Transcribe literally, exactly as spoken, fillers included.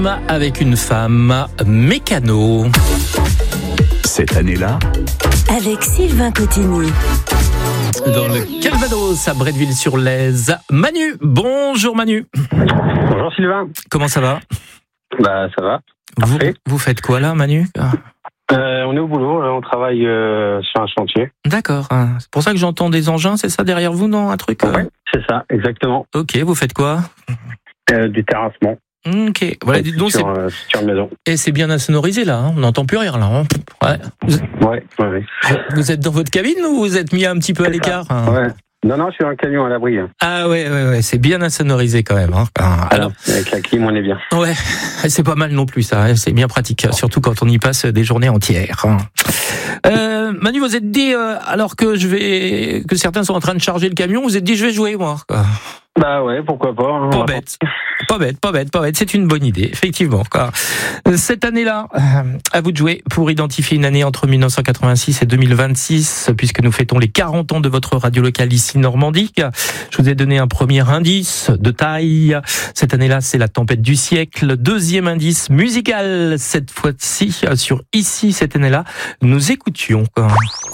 Avec une femme mécano. Cette année-là, avec Sylvain Cotigny. Dans le Calvados, à Bretteville-sur-Lèze. Manu, bonjour Manu. Bonjour Sylvain. Comment ça va? Bah ça va. Vous, Parfait. vous faites quoi là, Manu? Euh, on est au boulot, on travaille euh, sur un chantier. D'accord. C'est pour ça que j'entends des engins, c'est ça derrière vous, non? Un truc euh... Ouais, c'est ça, exactement. Ok, vous faites quoi? Euh, du terrassement. Ok, voilà, dites donc, sur, c'est... euh, sur une maison. Et c'est bien insonorisé là, hein, on n'entend plus rien là. Hein. Ouais. Vous... Ouais, ouais, ouais. Vous êtes dans votre cabine ou vous êtes mis un petit peu à l'écart? Hein? Ouais. Non, non, je suis un camion à l'abri. Ah ouais, ouais, ouais, c'est bien insonorisé quand même. Hein. Alors, avec la clim, on est bien. Ouais, c'est pas mal non plus ça, c'est bien pratique, surtout quand on y passe des journées entières. Euh, Manu, vous êtes dit, euh, alors que je vais, que certains sont en train de charger le camion, vous êtes dit je vais jouer moi. Bah ouais, pourquoi pas. Hein, pas bête, pas bête, pas bête, pas bête, c'est une bonne idée, effectivement. Quoi. Cette année-là, à vous de jouer pour identifier une année entre dix-neuf cent quatre-vingt-six et deux mille vingt-six, puisque nous fêtons les quarante ans de votre radio locale ici Normandie. Je vous ai donné un premier indice de taille. Cette année-là, c'est la tempête du siècle. Deuxième indice musical, cette fois-ci, sur Ici, cette année-là, nous écoutions. Quoi.